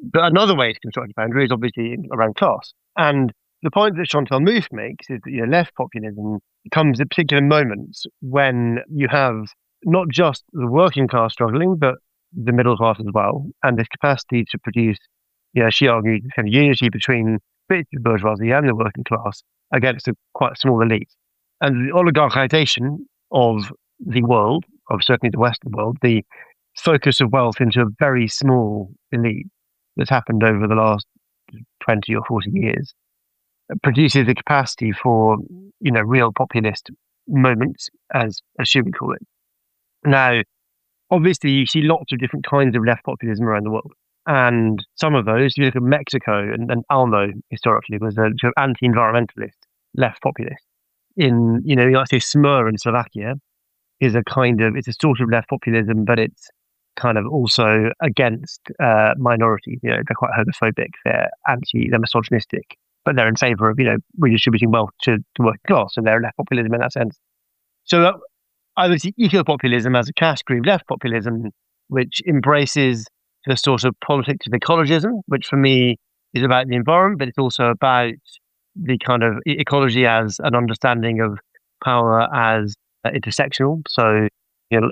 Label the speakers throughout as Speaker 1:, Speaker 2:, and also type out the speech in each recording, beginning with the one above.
Speaker 1: But another way to construct a boundary is obviously around class. And the point that Chantal Mouffe makes is that left populism comes at particular moments when you have not just the working class struggling, but the middle class as well, and this capacity to produce, she argues, kind of unity between bits of bourgeoisie and the working class against a quite small elite. And the oligarchization of the world, of certainly the Western world, the focus of wealth into a very small elite that's happened over the last 20 or 40 years, produces the capacity for, real populist moments, as she would call it. Now, obviously, you see lots of different kinds of left populism around the world. And some of those, you look at Mexico, and ALMO historically was a sort of anti-environmentalist left populist. In, you might say Smer in Slovakia is it's a sort of left populism, but it's kind of also against minorities. They're quite homophobic, they're misogynistic, but they're in favour of, redistributing wealth to the working class. So they're left populism in that sense. So I would see eco-populism as a category of left populism, which embraces the sort of politics of ecologism, which for me is about the environment, but it's also about the kind of ecology as an understanding of power as intersectional. So, you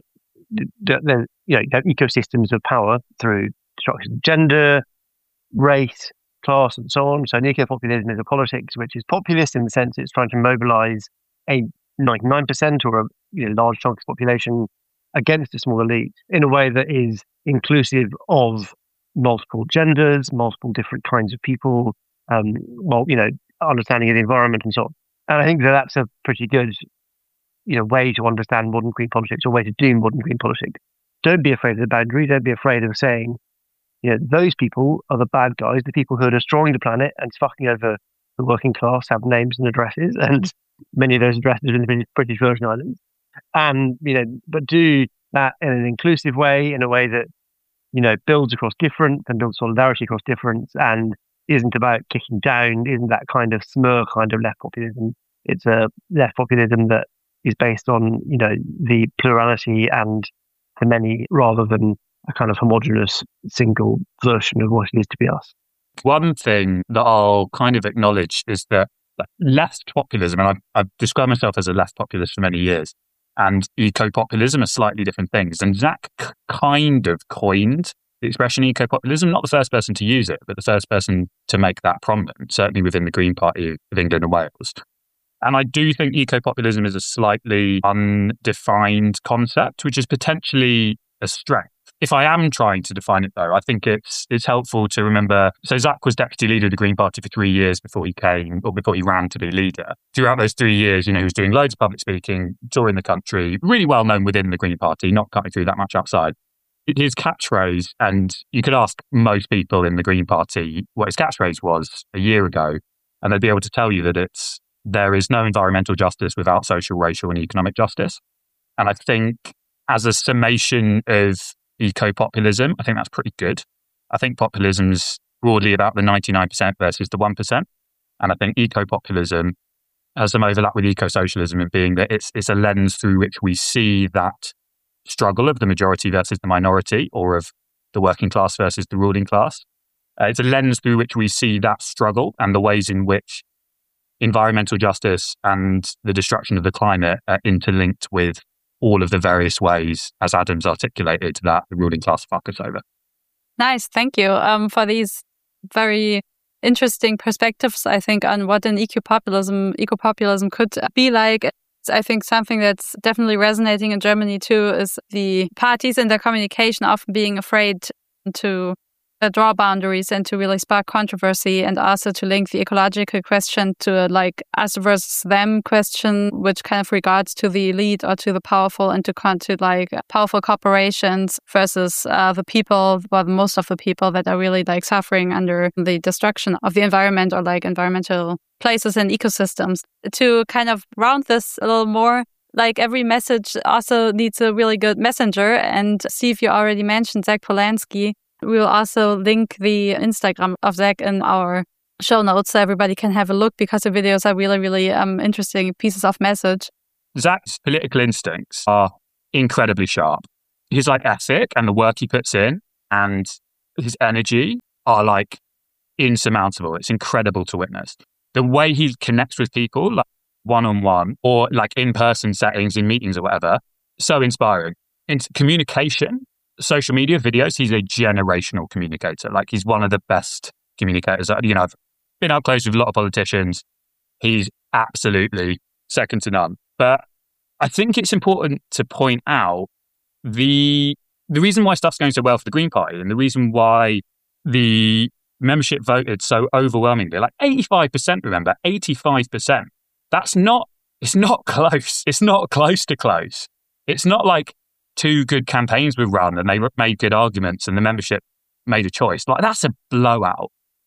Speaker 1: have ecosystems of power through structures of gender, race, class, and so on. So eco-populism is a politics which is populist in the sense it's trying to mobilize a 99% or a large chunk of the population against a small elite in a way that is inclusive of multiple genders, multiple different kinds of people, understanding of the environment and so on. And I think that's a pretty good, way to understand modern green politics, or way to do modern green politics. Don't be afraid of the boundary. Don't be afraid of saying, those people are the bad guys, the people who are destroying the planet and fucking over the working class, have names and addresses, and many of those addresses are in the British Virgin Islands. And, but do that in an inclusive way, in a way that, builds across difference and builds solidarity across difference, and isn't about kicking down, isn't that kind of Smer kind of left populism. It's a left populism that is based on, the plurality and the many, rather than a kind of homogenous single version of what it is to be us.
Speaker 2: One thing that I'll kind of acknowledge is that left populism, and I've described myself as a left populist for many years, and eco-populism are slightly different things. And Zach kind of coined the expression eco-populism, not the first person to use it, but the first person to make that prominent, certainly within the Green Party of England and Wales. And I do think eco-populism is a slightly undefined concept, which is potentially a strength. If I am trying to define it, though, I think it's helpful to remember. So Zach was deputy leader of the Green Party for 3 years before he ran to be leader. Throughout those 3 years, he was doing loads of public speaking, touring the country, really well known within the Green Party, not cutting through that much outside. His catchphrase, and you could ask most people in the Green Party what his catchphrase was a year ago, and they'd be able to tell you that there is no environmental justice without social, racial, and economic justice. And I think as a summation of eco-populism, I think that's pretty good. I think populism's broadly about the 99% versus the 1%. And I think eco-populism has some overlap with eco-socialism in being that it's a lens through which we see that struggle of the majority versus the minority, or of the working class versus the ruling class. It's a lens through which we see that struggle and the ways in which environmental justice and the destruction of the climate are interlinked with all of the various ways, as Adam's articulated, that the ruling class fuck us over.
Speaker 3: Nice, thank you for these very interesting perspectives, I think, on what an eco-populism could be like. I think something that's definitely resonating in Germany too is the parties and their communication often being afraid to draw boundaries and to really spark controversy, and also to link the ecological question to like us versus them question, which kind of regards to the elite or to the powerful, and to like powerful corporations versus the people, well, most of the people that are really like suffering under the destruction of the environment, or like environmental places and ecosystems. To kind of round this a little more, like every message also needs a really good messenger. And Steve, you already mentioned Zach Polanski. We will also link the Instagram of Zach in our show notes so everybody can have a look, because the videos are really, really interesting pieces of message.
Speaker 2: Zach's political instincts are incredibly sharp. His ethic and the work he puts in and his energy are like insurmountable. It's incredible to witness. The way he connects with people, like one-on-one or like in-person settings, in meetings or whatever, so inspiring. In communication, social media, videos, he's a generational communicator. Like he's one of the best communicators. You know, I've been up close with a lot of politicians. He's absolutely second to none. But I think it's important to point out the reason why stuff's going so well for the Green Party and the reason why the membership voted so overwhelmingly, like 85%, remember, 85%. It's not close. It's not close to close. It's not like two good campaigns were run and they made good arguments and the membership made a choice. Like that's a blowout.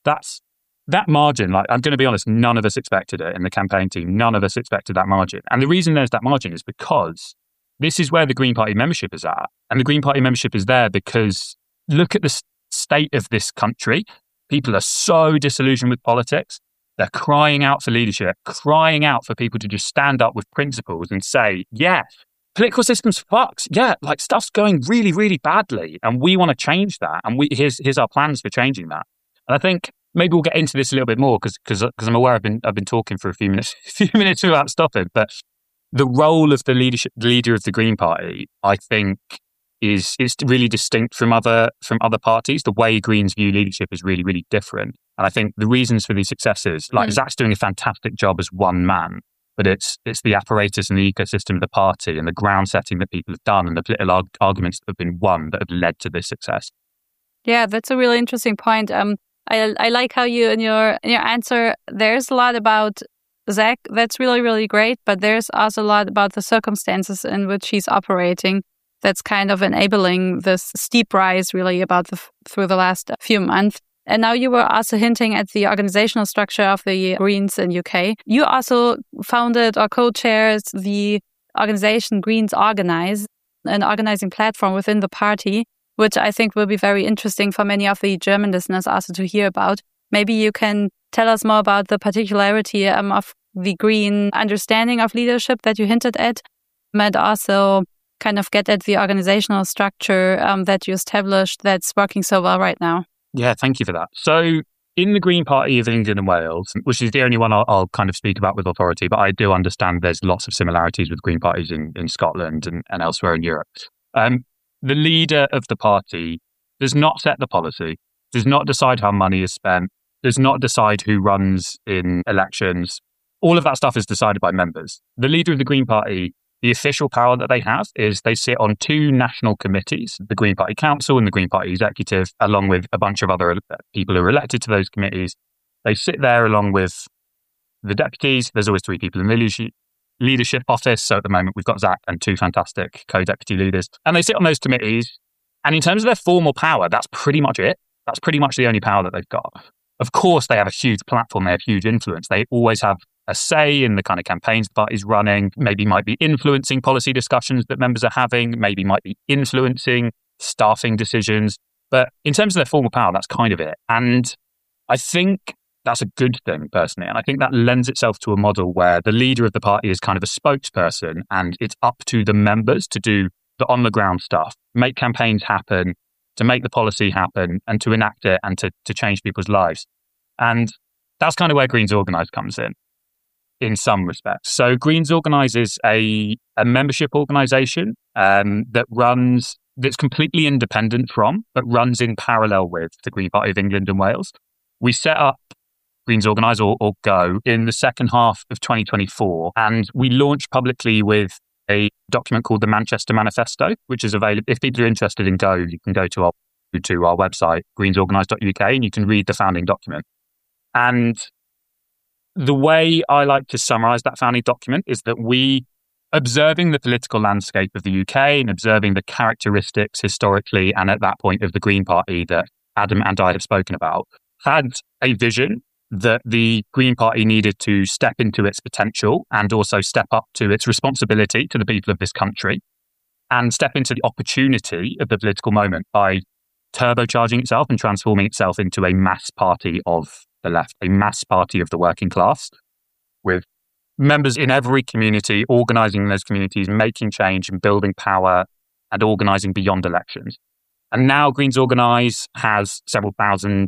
Speaker 2: That margin, like I'm going to be honest, none of us expected it in the campaign team. None of us expected that margin. And the reason there's that margin is because this is where the Green Party membership is at. And the Green Party membership is there because look at the state of this country. People are so disillusioned with politics. They're crying out for leadership, crying out for people to just stand up with principles and say, yeah, political system's fucked. Yeah, like stuff's going really, really badly. And we want to change that. And here's our plans for changing that. And I think maybe we'll get into this a little bit more because I'm aware I've been talking for a few minutes without stopping. But the role of the leader of the Green Party, I think, is really distinct from other parties. The way Greens view leadership is really, really different. And I think the reasons for these successes, like Zach's doing a fantastic job as one man, but it's the apparatus and the ecosystem of the party and the ground setting that people have done and the political arguments that have been won that have led to this success.
Speaker 3: Yeah, that's a really interesting point. I like how you in your answer, there's a lot about Zach. That's really, really great. But there's also a lot about the circumstances in which he's operating. That's kind of enabling this steep rise really through the last few months. And now you were also hinting at the organizational structure of the Greens in UK. You also founded or co-chairs the organization Greens Organize, an organizing platform within the party, which I think will be very interesting for many of the German listeners also to hear about. Maybe you can tell us more about the particularity of the Green understanding of leadership that you hinted at, and also kind of get at the organizational structure that you established that's working so well right now.
Speaker 2: Yeah, thank you for that. So in the Green Party of England and Wales, which is the only one I'll kind of speak about with authority, but I do understand there's lots of similarities with Green parties in Scotland and elsewhere in Europe. The leader of the party does not set the policy, does not decide how money is spent, does not decide who runs in elections. All of that stuff is decided by members. The leader of the Green Party, the official power that they have is they sit on two national committees, the Green Party Council and the Green Party Executive, along with a bunch of other people who are elected to those committees. They sit there along with the deputies. There's always three people in the leadership office. So at the moment, we've got Zach and two fantastic co-deputy leaders. And they sit on those committees. And in terms of their formal power, that's pretty much it. That's pretty much the only power that they've got. Of course, they have a huge platform. They have huge influence. They always have a say in the kind of campaigns the party's running, maybe might be influencing policy discussions that members are having, maybe might be influencing staffing decisions. But in terms of their formal power, that's kind of it. And I think that's a good thing, personally. And I think that lends itself to a model where the leader of the party is kind of a spokesperson and it's up to the members to do the on-the-ground stuff, make campaigns happen, to make the policy happen and to enact it and to change people's lives. And that's kind of where Greens Organise comes in some respects. So Greens Organise is a membership organisation that's completely independent from, but runs in parallel with the Green Party of England and Wales. We set up Greens Organise or GO in the second half of 2024, and we launched publicly with a document called the Manchester Manifesto, which is available. If people are interested in GO, you can go to our website, greensorganise.uk, and you can read the founding document. And the way I like to summarize that founding document is that we, observing the political landscape of the UK and observing the characteristics historically and at that point of the Green Party that Adam and I have spoken about, had a vision that the Green Party needed to step into its potential and also step up to its responsibility to the people of this country and step into the opportunity of the political moment by turbocharging itself and transforming itself into a mass party of the left, a mass party of the working class, with members in every community organising in those communities, making change and building power and organising beyond elections. And now Greens Organise has several thousand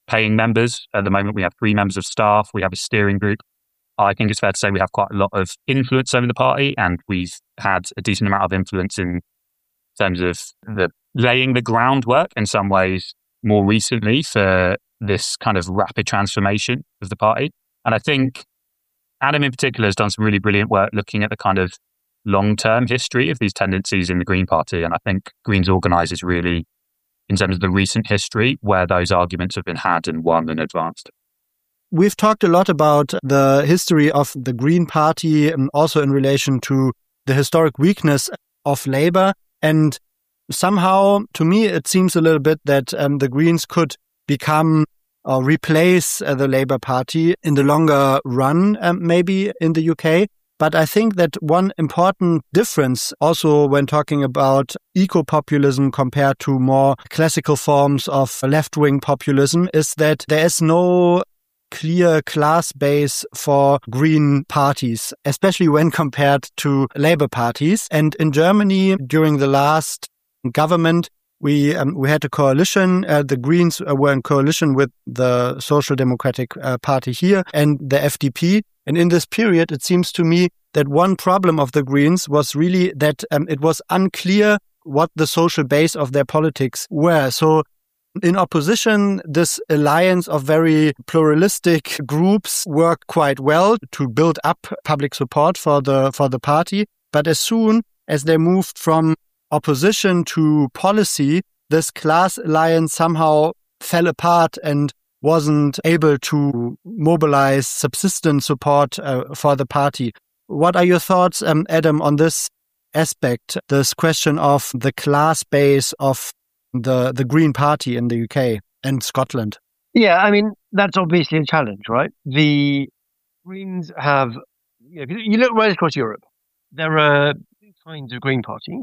Speaker 2: paying members. At the moment, we have 3 members of staff. We have a steering group. I think it's fair to say we have quite a lot of influence over the party, and we've had a decent amount of influence in terms of laying the groundwork in some ways more recently for this kind of rapid transformation of the party. And I think Adam in particular has done some really brilliant work looking at the kind of long-term history of these tendencies in the Green Party. And I think Greens Organise is really, in terms of the recent history, where those arguments have been had and won and advanced.
Speaker 4: We've talked a lot about the history of the Green Party and also in relation to the historic weakness of Labour. And somehow, to me, it seems a little bit that the Greens could become or replace the Labour Party in the longer run, maybe in the UK. But I think that one important difference also when talking about eco-populism compared to more classical forms of left-wing populism is that there is no clear class base for Green parties, especially when compared to Labour parties. And in Germany, during the last government, we had a coalition. The Greens were in coalition with the Social Democratic Party here and the FDP. And in this period, it seems to me that one problem of the Greens was really that it was unclear what the social base of their politics were. So in opposition, this alliance of very pluralistic groups worked quite well to build up public support for the party. But as soon as they moved from opposition to policy, this class alliance somehow fell apart and wasn't able to mobilize subsistent support for the party. What are your thoughts, Adam, on this aspect, this question of the class base of the Green Party in the UK and Scotland?
Speaker 1: Yeah, I mean, that's obviously a challenge, right? The Greens have, if you look right across Europe, there are two kinds of Green Party,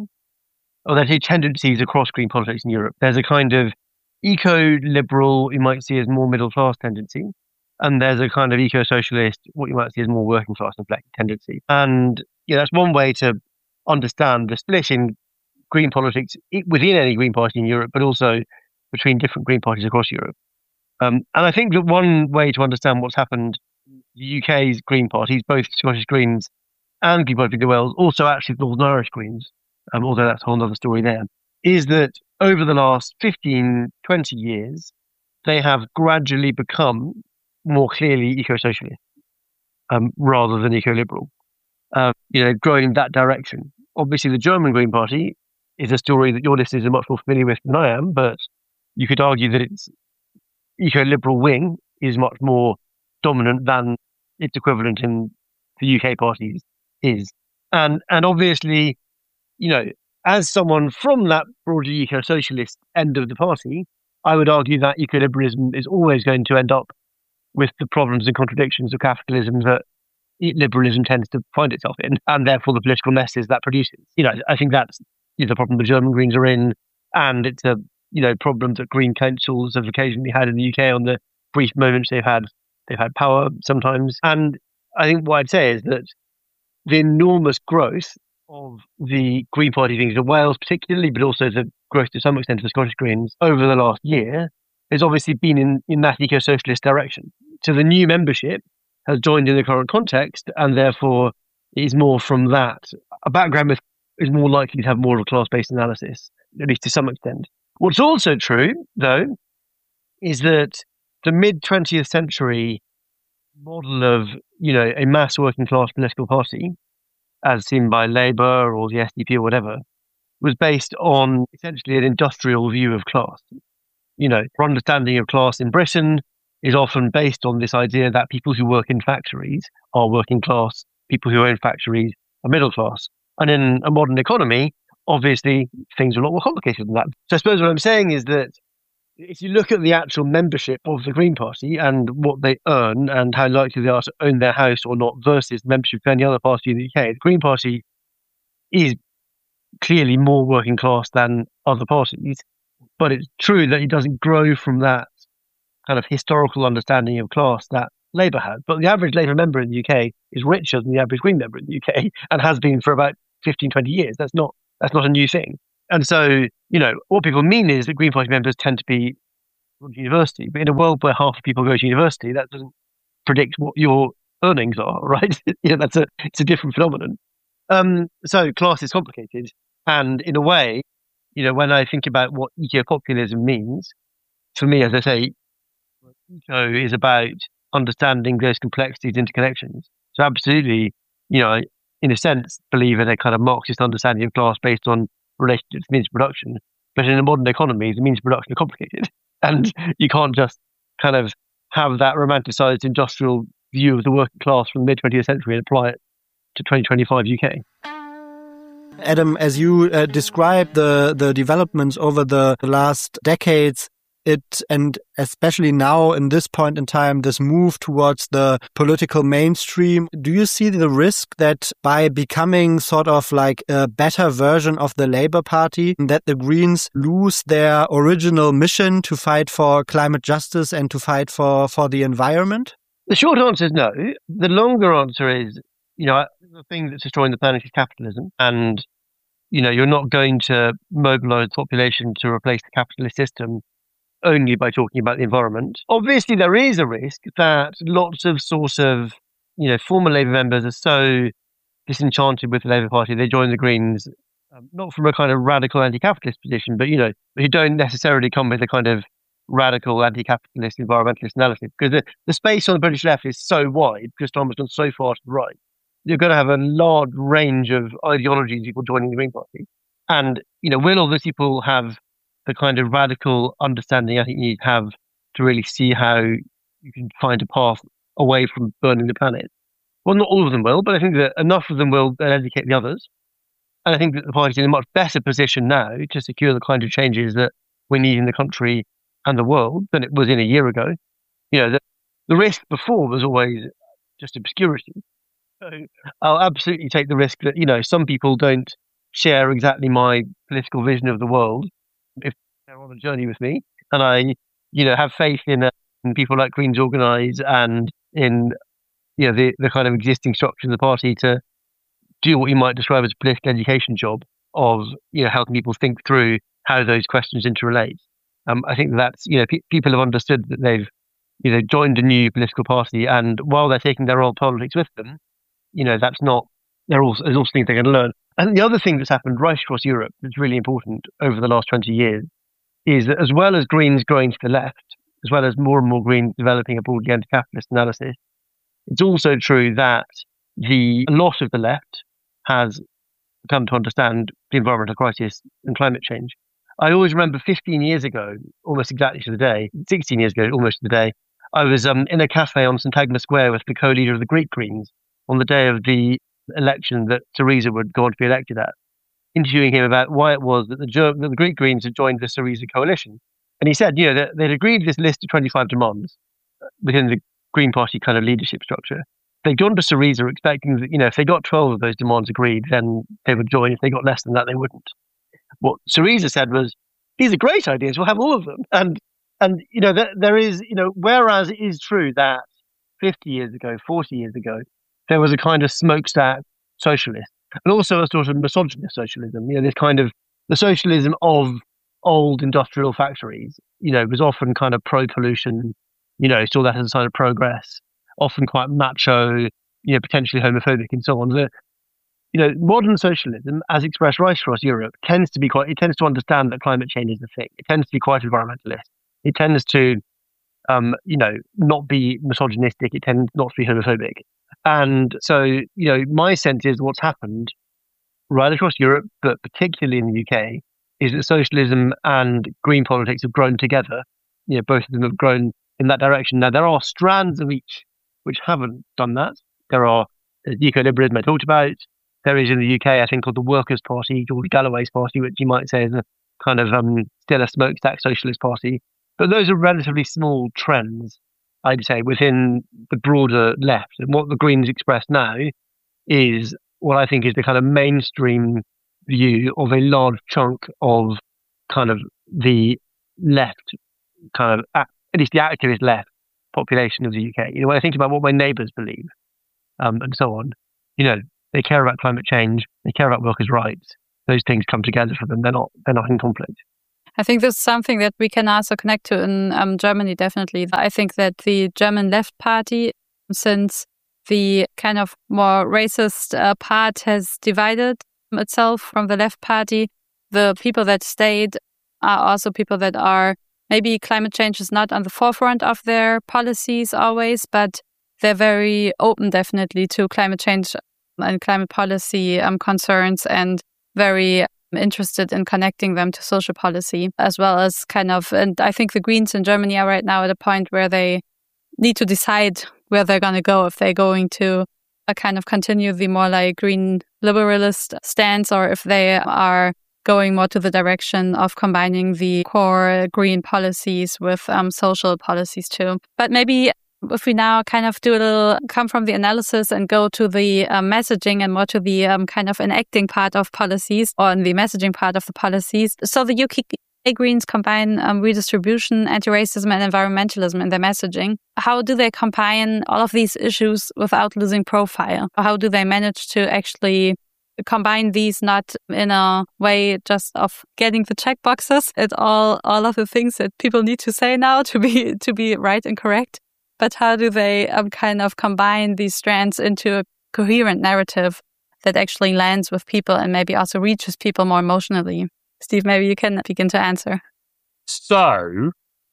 Speaker 1: or there are two tendencies across Green politics in Europe. There's a kind of eco-liberal, you might see as more middle-class tendency, and there's a kind of eco-socialist, what you might see as more working-class inflected tendency. And that's one way to understand the split in Green politics within any Green Party in Europe, but also between different Green parties across Europe. And I think that one way to understand what's happened, the UK's Green parties, both Scottish Greens and Green Party of Wales, also actually Northern Irish Greens, although that's a whole other story there, is that over the last 15, 20 years, they have gradually become more clearly eco-socialist rather than eco-liberal, growing in that direction. Obviously, the German Green Party is a story that your listeners are much more familiar with than I am, but you could argue that its eco-liberal wing is much more dominant than its equivalent in the UK parties is. And obviously, as someone from that broader eco-socialist end of the party, I would argue that eco-liberalism is always going to end up with the problems and contradictions of capitalism that liberalism tends to find itself in, and therefore the political messes that produces. I think that's the problem the German Greens are in, and it's a problem that Green councils have occasionally had in the UK on the brief moments they've had power sometimes. And I think what I'd say is that the enormous growth of the Green Party things in Wales particularly, but also the growth to some extent of the Scottish Greens over the last year has obviously been in that eco-socialist direction. So the new membership has joined in the current context, and therefore is more from that. A background with is more likely to have more of a class-based analysis, at least to some extent. What's also true, though, is that the mid-20th century model of, a mass working class political party, as seen by Labour or the SDP or whatever, was based on essentially an industrial view of class. Our understanding of class in Britain is often based on this idea that people who work in factories are working class, people who own factories are middle class. And in a modern economy, obviously, things are a lot more complicated than that. So I suppose what I'm saying is that if you look at the actual membership of the Green Party and what they earn and how likely they are to own their house or not versus membership of any other party in the UK, the Green Party is clearly more working class than other parties. But it's true that it doesn't grow from that kind of historical understanding of class that Labour had. But the average Labour member in the UK is richer than the average Green member in the UK and has been for about 15, 20 years. That's not a new thing. And so, what people mean is that Green Party members tend to be to university. But in a world where half the people go to university, that doesn't predict what your earnings are, right? It's a different phenomenon. So class is complicated. And in a way, when I think about what eco-populism means, for me, as I say, eco is about understanding those complexities, interconnections. So absolutely, I, in a sense, believe in a kind of Marxist understanding of class based on relationships to means of production. But in a modern economy, the means of production are complicated. And you can't just kind of have that romanticized industrial view of the working class from the mid-20th century and apply it to 2025 UK.
Speaker 4: Adam, as you describe the developments over the last decades, and especially now in this point in time, this move towards the political mainstream, do you see the risk that by becoming sort of like a better version of the Labour Party, that the Greens lose their original mission to fight for climate justice and to fight for the environment?
Speaker 1: The short answer is no. The longer answer is, the thing that's destroying the planet is capitalism. And, you're not going to mobilize the population to replace the capitalist system only by talking about the environment. Obviously, there is a risk that lots of former Labour members are so disenchanted with the Labour Party, they join the Greens, not from a kind of radical anti-capitalist position, but, who don't necessarily come with a kind of radical anti-capitalist environmentalist analysis. Because the space on the British left is so wide, because Thomas gone so far to the right. You're going to have a large range of ideologies people joining the Green Party. And, will all those people have the kind of radical understanding I think you need to have to really see how you can find a path away from burning the planet? Well, not all of them will, but I think that enough of them will educate the others. And I think that the party's in a much better position now to secure the kind of changes that we need in the country and the world than it was in a year ago. The risk before was always just obscurity. So I'll absolutely take the risk that, some people don't share exactly my political vision of the world if they're on a journey with me. And I, have faith in people like Greens Organise and in, the kind of existing structure of the party to do what you might describe as a political education job of, helping people think through how those questions interrelate. I think that's, people have understood that they've, joined a new political party, and while they're taking their old politics with them, that's not, there's also things they can learn. And the other thing that's happened right across Europe that's really important over the last 20 years is that as well as Greens growing to the left, as well as more and more Greens developing a broadly anti-capitalist analysis, it's also true that a lot of the left has come to understand the environmental crisis and climate change. I always remember 15 years ago, almost exactly to the day, 16 years ago, almost to the day, I was in a cafe on St Agnes Square with the co-leader of the Greek Greens on the day of the election that Syriza would go on to be elected at, interviewing him about why it was that the Greek Greens had joined the Syriza coalition. And he said, that they'd agreed this list of 25 demands within the Green Party kind of leadership structure. They'd gone to Syriza expecting that, if they got 12 of those demands agreed, then they would join. If they got less than that, they wouldn't. What Syriza said was, these are great ideas, we'll have all of them. And there is, whereas it is true that 50 years ago, 40 years ago, there was a kind of smokestack socialist, and also a sort of misogynist socialism. This kind of the socialism of old industrial factories. Was often kind of pro-pollution. Saw that as a sign of progress. Often quite macho. Potentially homophobic and so on. Modern socialism, as expressed right across Europe, tends to understand that climate change is the thing. It tends to be quite environmentalist. It tends to, not be misogynistic. It tends not to be homophobic. And so, my sense is what's happened right across Europe, but particularly in the UK, is that socialism and green politics have grown together. Both of them have grown in that direction. Now, there are strands of each which haven't done that. There are eco-liberalism I talked about. There is in the UK, I think, called the Workers' Party, George Galloway's party, which you might say is a kind of still a smokestack socialist party. But those are relatively small trends, I'd say, within the broader left. And what the Greens express now is what I think is the kind of mainstream view of a large chunk of kind of the left, kind of at least the activist left population of the UK. When I think about what my neighbours believe, and so on, they care about climate change, they care about workers' rights. Those things come together for them. They're not in conflict.
Speaker 3: I think this is something that we can also connect to in Germany, definitely. I think that the German Left Party, since the kind of more racist part has divided itself from the Left Party, the people that stayed are also people that are, maybe climate change is not on the forefront of their policies always, but they're very open definitely to climate change and climate policy concerns, and very interested in connecting them to social policy as well as and I think the Greens in Germany are right now at a point where they need to decide where they're going to go, if they're going to kind of continue the more like green liberalist stance, or if they are going more to the direction of combining the core green policies with social policies too. But maybe if we now kind of come from the analysis and go to the messaging and more to the kind of enacting part of policies, or in the messaging part of the policies. So the UK Greens combine redistribution, anti-racism and environmentalism in their messaging. How do they combine all of these issues without losing profile? How do they manage to actually combine these, not in a way just of getting the check boxes at all of the things that people need to say now to be right and correct? But how do they kind of combine these strands into a coherent narrative that actually lands with people and maybe also reaches people more emotionally? Steve, maybe you can begin to answer.
Speaker 2: So,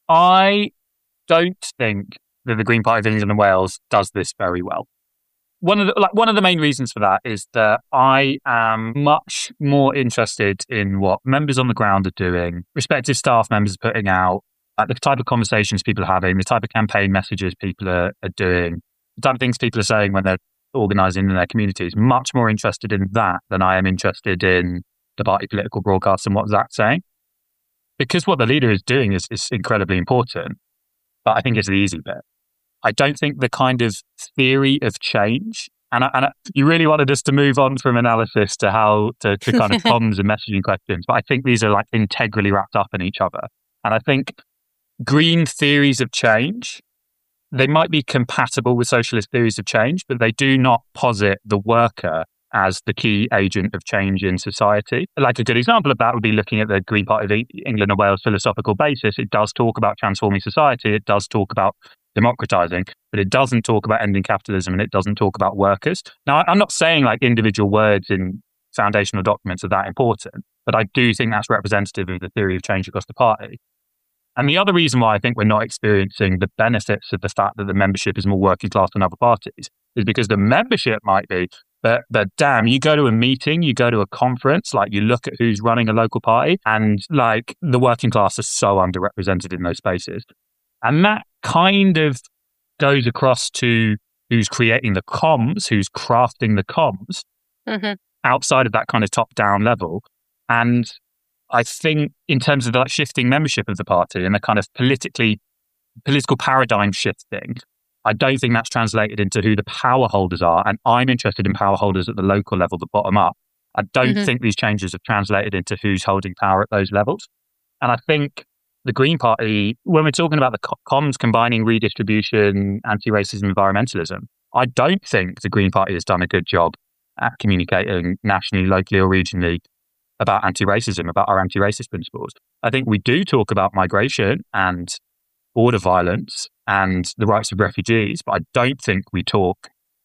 Speaker 2: I don't think that the Green Party of England and Wales does this very well. One of the main reasons for that is that I am much more interested in what members on the ground are doing, respective staff members are putting out, the type of conversations people are having, the type of campaign messages people are doing, the type of things people are saying when they're organising in their communities. Much more interested in that than I am interested in the party political broadcast and what Zach's saying. Because what the leader is doing is incredibly important, but I think it's the easy bit. I don't think the kind of theory of change, and you really wanted us to move on from analysis to how to kind of comms and messaging questions, but I think these are like integrally wrapped up in each other. And I think green theories of change, they might be compatible with socialist theories of change, but they do not posit the worker as the key agent of change in society. Like a good example of that would be looking at the Green Party of England and Wales philosophical basis. It does talk about transforming society. It does talk about democratizing, but it doesn't talk about ending capitalism, and it doesn't talk about workers. Now, I'm not saying like individual words in foundational documents are that important, but I do think that's representative of the theory of change across the party. And the other reason why I think we're not experiencing the benefits of the fact that the membership is more working class than other parties is because the membership might be, but damn, you go to a meeting, you go to a conference, like you look at who's running a local party, and like the working class is so underrepresented in those spaces. And that kind of goes across to who's creating the comms, who's crafting the comms outside of that kind of top-down level. And I think in terms of the shifting membership of the party and the kind of political paradigm shifting, I don't think that's translated into who the power holders are. And I'm interested in power holders at the local level, the bottom up. I don't think these changes have translated into who's holding power at those levels. And I think the Green Party, when we're talking about the comms combining redistribution, anti-racism, environmentalism, I don't think the Green Party has done a good job at communicating nationally, locally or regionally about anti-racism, about our anti-racist principles. I think we do talk about migration and border violence and the rights of refugees, but I don't think we talk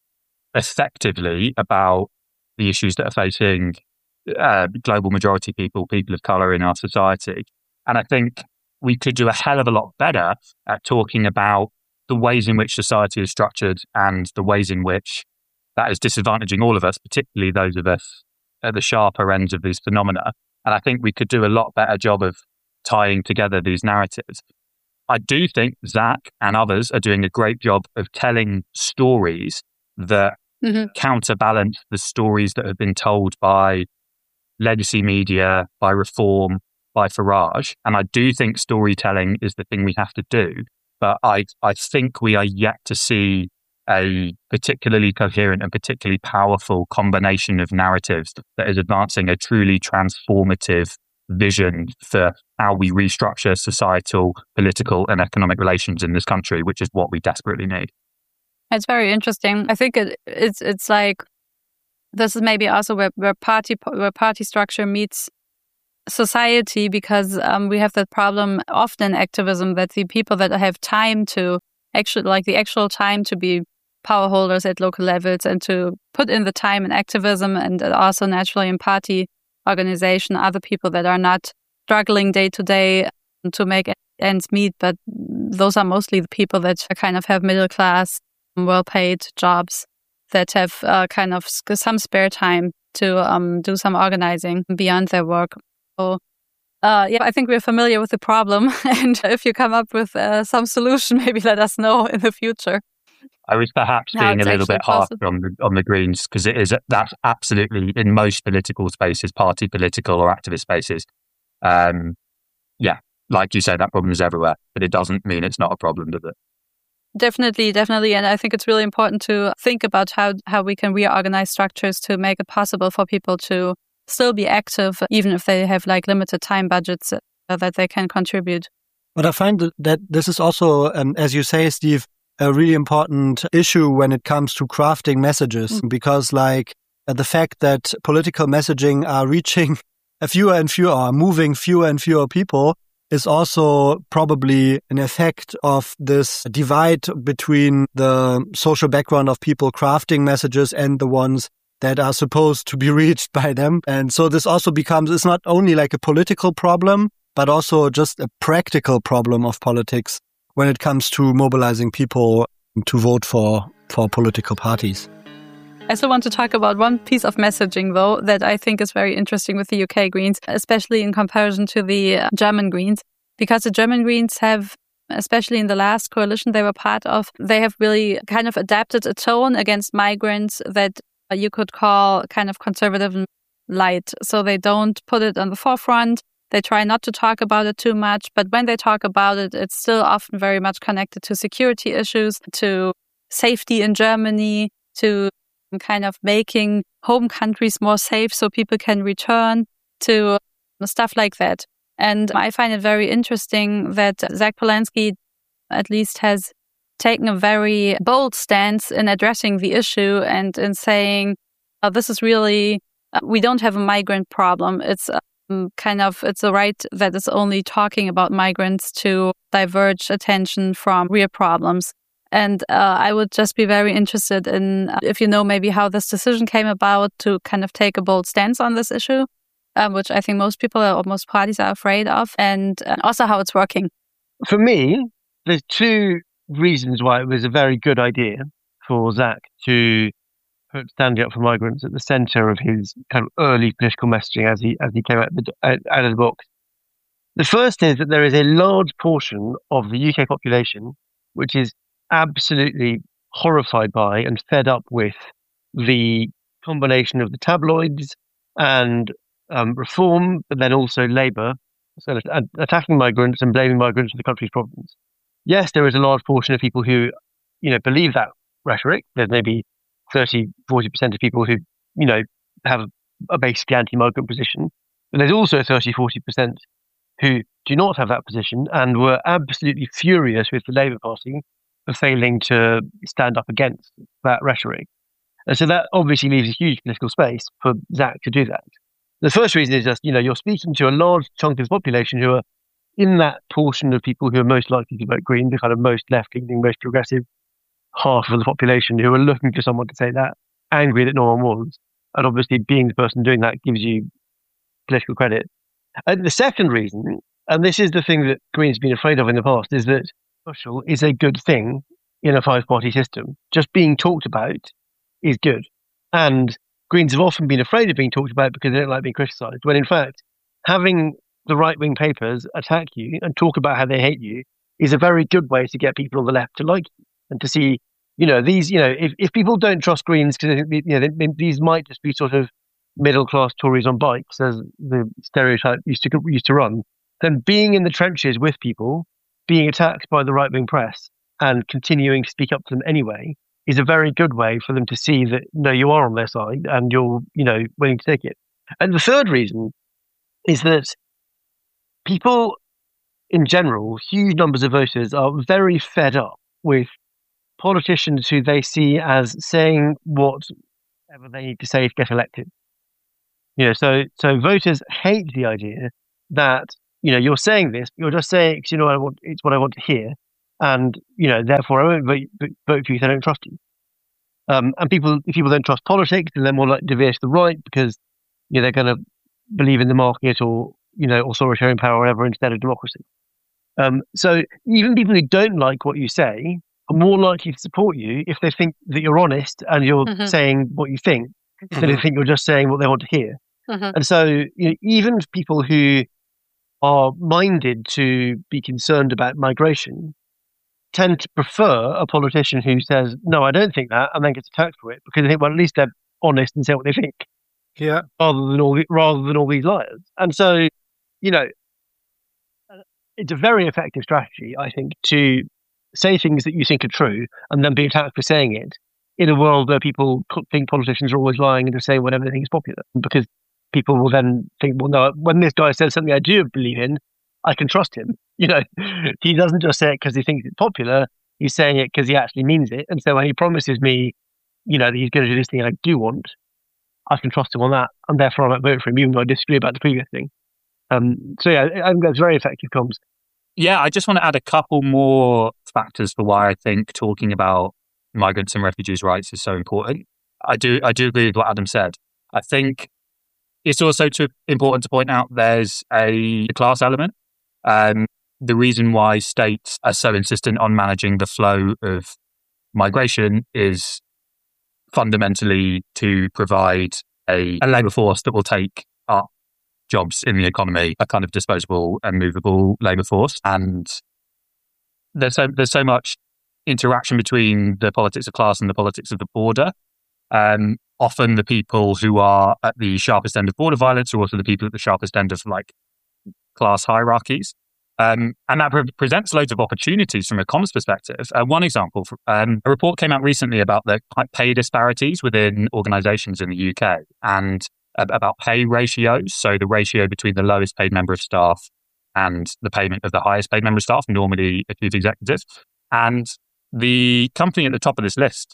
Speaker 2: effectively about the issues that are facing global majority people of colour in our society. And I think we could do a hell of a lot better at talking about the ways in which society is structured and the ways in which that is disadvantaging all of us, particularly those of us at the sharper ends of these phenomena. And I think we could do a lot better job of tying together these narratives. I do think Zach and others are doing a great job of telling stories that counterbalance the stories that have been told by legacy media, by Reform, by Farage. And I do think storytelling is the thing we have to do. But I think we are yet to see a particularly coherent and particularly powerful combination of narratives that is advancing a truly transformative vision for how we restructure societal, political and economic relations in this country, which is what we desperately need.
Speaker 3: It's very interesting. I think it's like, this is maybe also where party structure meets society, because we have that problem often in activism that the people that have time to the actual time to be power holders at local levels and to put in the time in activism and also naturally in party organization, other people that are not struggling day to day to make ends meet, but those are mostly the people that kind of have middle class, well-paid jobs that have kind of some spare time to do some organizing beyond their work. So, I think we're familiar with the problem, and if you come up with some solution, maybe let us know in the future.
Speaker 2: I was perhaps being a little bit harsh on the Greens, because that's absolutely in most political spaces, party political or activist spaces. Like you said, that problem is everywhere, but it doesn't mean it's not a problem, does it?
Speaker 3: Definitely. And I think it's really important to think about how we can reorganize structures to make it possible for people to still be active, even if they have like limited time budgets that they can contribute.
Speaker 4: But I find that this is also, as you say, Steve, a really important issue when it comes to crafting messages, because like the fact that political messaging are reaching moving fewer and fewer people is also probably an effect of this divide between the social background of people crafting messages and the ones that are supposed to be reached by them. And so this also it's not only like a political problem, but also just a practical problem of politics when it comes to mobilizing people to vote for political parties.
Speaker 3: I still want to talk about one piece of messaging, though, that I think is very interesting with the UK Greens, especially in comparison to the German Greens, because the German Greens have, especially in the last coalition they were part of, they have really kind of adapted a tone against migrants that you could call kind of conservative and light. So they don't put it on the forefront. They try not to talk about it too much. But when they talk about it, it's still often very much connected to security issues, to safety in Germany, to kind of making home countries more safe so people can return, to stuff like that. And I find it very interesting that Zach Polanski at least has taken a very bold stance in addressing the issue and in saying, this is really, we don't have a migrant problem. It's it's a right that is only talking about migrants to diverge attention from real problems. And I would just be very interested in if you know maybe how this decision came about to kind of take a bold stance on this issue, which I think most people or most parties are afraid of, and also how it's working.
Speaker 1: For me, there's two reasons why it was a very good idea for Zach to put standing up for migrants at the centre of his kind of early political messaging as he came out of the box. The first is that there is a large portion of the UK population which is absolutely horrified by and fed up with the combination of the tabloids and reform, but then also Labour, so attacking migrants and blaming migrants for the country's problems. Yes, there is a large portion of people who, believe that rhetoric. There's maybe 30, 40% of people who, have a basically anti-migrant position. But there's also 30, 40% who do not have that position and were absolutely furious with the Labour Party for failing to stand up against that rhetoric. And so that obviously leaves a huge political space for Zach to do that. The first reason is just, you're speaking to a large chunk of the population who are in that portion of people who are most likely to vote Green, the kind of most left-leaning, most progressive half of the population who are looking for someone to say that, angry that no one was. And obviously being the person doing that gives you political credit. And the second reason, and this is the thing that Green's been afraid of in the past, is that social is a good thing in a five-party system. Just being talked about is good. And Greens have often been afraid of being talked about because they don't like being criticised, when in fact, having the right-wing papers attack you and talk about how they hate you is a very good way to get people on the left to like you and to see, if people don't trust Greens because these might just be sort of middle-class Tories on bikes, as the stereotype used to run, then being in the trenches with people, being attacked by the right-wing press and continuing to speak up to them anyway is a very good way for them to see that, no, you are on their side and you're, willing to take it. And the third reason is that people in general, huge numbers of voters, are very fed up with politicians who they see as saying whatever they need to say to get elected. So voters hate the idea that, you're saying this, but you're just saying it because, it's what I want to hear. And, therefore I won't vote for you if I don't trust you. And if people don't trust politics, then they're more likely to veer to the right because, they're going to believe in the market or, authoritarian power or whatever instead of democracy. So even people who don't like what you say are more likely to support you if they think that you're honest and you're saying what you think, than if they think you're just saying what they want to hear. And so even people who are minded to be concerned about migration tend to prefer a politician who says, no, I don't think that, and then gets attacked for it because they think, well, at least they're honest and say what they think.
Speaker 4: Yeah.
Speaker 1: Rather than all these liars. And so, it's a very effective strategy, I think, to say things that you think are true and then be attacked for saying it in a world where people think politicians are always lying and just saying whatever they think is popular. Because people will then think, well, no, when this guy says something I do believe in, I can trust him. He doesn't just say it because he thinks it's popular. He's saying it because he actually means it. And so when he promises me, that he's going to do this thing I do want, I can trust him on that. And therefore I might vote for him, even though I disagree about the previous thing. So yeah, I think that's very effective comms.
Speaker 2: Yeah, I just want to add a couple more factors for why I think talking about migrants and refugees' rights is so important. I do agree with what Adam said. I think it's also important to point out there's a class element. The reason why states are so insistent on managing the flow of migration is fundamentally to provide a labour force that will take up jobs in the economy, a kind of disposable and movable labour force. And there's so much interaction between the politics of class and the politics of the border. Often the people who are at the sharpest end of border violence are also the people at the sharpest end of class hierarchies. And that presents loads of opportunities from a comms perspective. One example, a report came out recently about the pay disparities within organisations in the UK and about pay ratios. So the ratio between the lowest paid member of staff and the payment of the highest paid member of staff, normally a chief executive. And the company at the top of this list,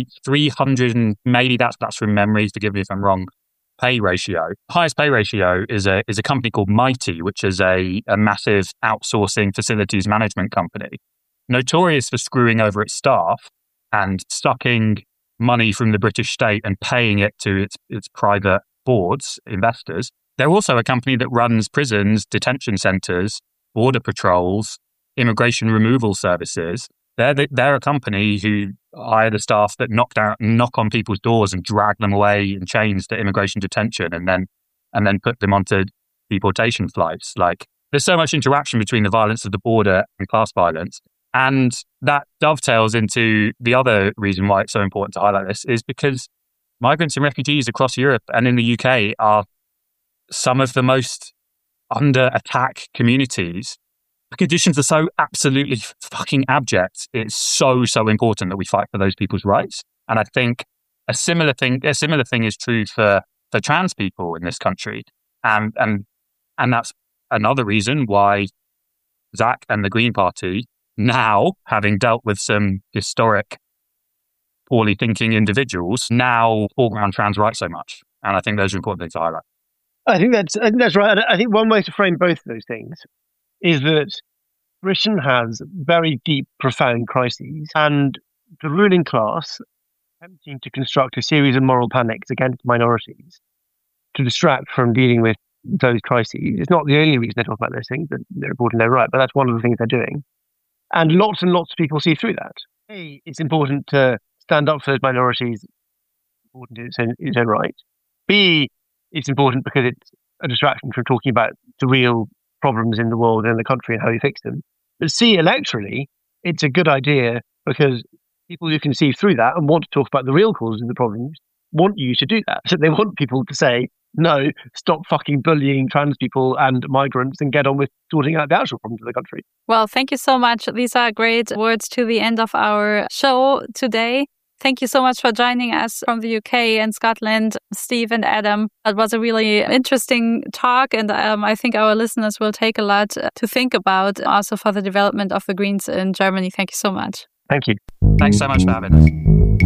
Speaker 2: 300, and maybe that's from memory, forgive me if I'm wrong, pay ratio. Highest pay ratio is a company called Mighty, which is a massive outsourcing facilities management company, notorious for screwing over its staff and sucking money from the British state and paying it to its private boards, investors. They're also a company that runs prisons, detention centres, border patrols, immigration removal services. They're a company who hire the staff that knock on people's doors and drag them away in chains to immigration detention and then put them onto deportation flights. There's so much interaction between the violence of the border and class violence. And that dovetails into the other reason why it's so important to highlight this is because migrants and refugees across Europe and in the UK are some of the most under attack communities. The conditions are so absolutely fucking abject. It's so important that we fight for those people's rights. And I think a similar thing is true for trans people in this country. And that's another reason why Zach and the Green Party, now having dealt with some historic poorly thinking individuals, now foreground trans rights so much. And I think those are important things to highlight.
Speaker 1: I think that's right. I think one way to frame both of those things is that Britain has very deep, profound crises, and the ruling class attempting to construct a series of moral panics against minorities to distract from dealing with those crises. It's not the only reason they talk about those things, that they're reporting they're right, but that's one of the things they're doing. And lots of people see through that. A, it's important to stand up for those minorities, important in its own right. B, it's important because it's a distraction from talking about the real problems in the world and in the country and how you fix them. But C, electorally, it's a good idea because people who can see through that and want to talk about the real causes of the problems want you to do that. So they want people to say, no, stop fucking bullying trans people and migrants and get on with sorting out the actual problems of the country.
Speaker 3: Well, thank you so much. These are great words to the end of our show today. Thank you so much for joining us from the UK and Scotland, Steve and Adam. It was a really interesting talk, and I think our listeners will take a lot to think about also for the development of the Greens in Germany. Thank you so much.
Speaker 1: Thank you.
Speaker 2: Thanks so much for having us.